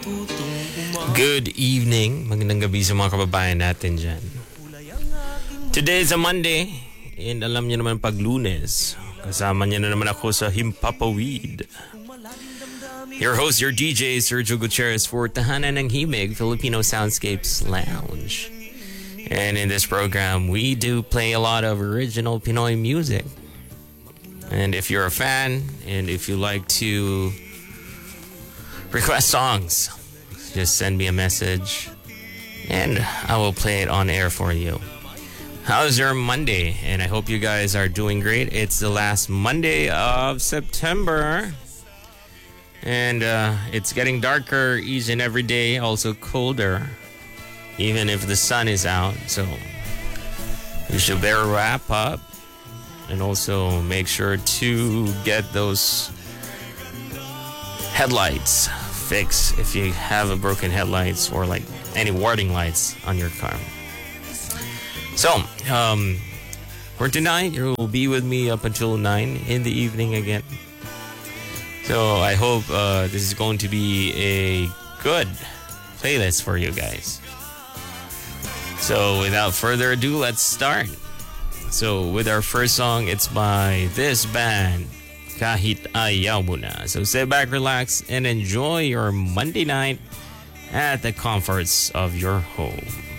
Good evening. Magandang gabi sa mga kababayan natin dyan. Today is a Monday. And alam niyo naman pag Lunes, kasama niyo na naman ako sa Himpapawid. Your host, your DJ, Sergio Gutierrez for Tahanan ng Himig, Filipino Soundscapes Lounge. And in this program, we do play a lot of original Pinoy music. And if you're a fan, and if you like to request songs, just send me a message and I will play it on air for you. How's your Monday? And I hope you guys are doing great. It's the last Monday of September. And it's getting darker each and every day, also colder, even if the sun is out. So you should better wrap up and also make sure to get those headlights fixed if you have a broken headlights or like any warning lights on your car. So, for tonight, you will be with me up until 9 in the evening again. So, I hope this is going to be a good playlist for you guys. So, without further ado, let's start. So, with our first song, it's by this band, Kahit Ayaw Mo Na. So, sit back, relax, and enjoy your Monday night at the comforts of your home.